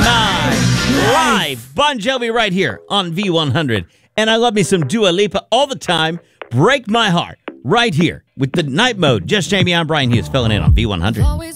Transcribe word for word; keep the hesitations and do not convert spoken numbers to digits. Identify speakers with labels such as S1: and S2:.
S1: nine. Live. Bon Jovi right here on V one hundred. And I love me some Dua Lipa all the time. Break My Heart right here with the night mode. Just Jamie, I'm Brian Hughes filling in on V one hundred.